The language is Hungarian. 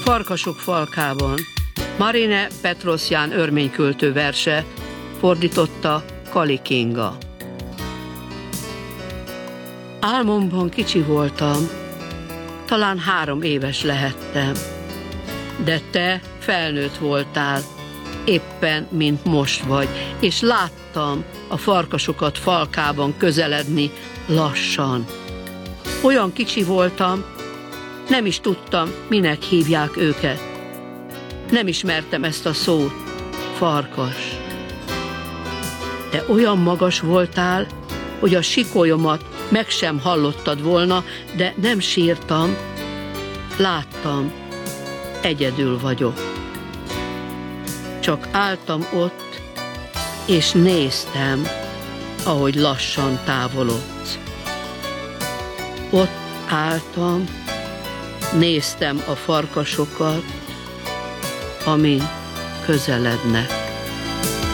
Farkasok falkában. Marine Petrosyan örményköltő verse, fordította Kali Kinga. Álmomban kicsi voltam, talán 3 éves lehettem, de te felnőtt voltál, éppen mint most vagy, és láttam a farkasokat falkában közeledni lassan. Olyan kicsi voltam, nem is tudtam, minek hívják őket. Nem ismertem ezt a szót, farkas. De olyan magas voltál, hogy a sikolyomat meg sem hallottad volna, de nem sírtam, láttam, egyedül vagyok. Csak álltam ott, és néztem, ahogy lassan távolodsz. Ott álltam, néztem a farkasokat, amin közelednek.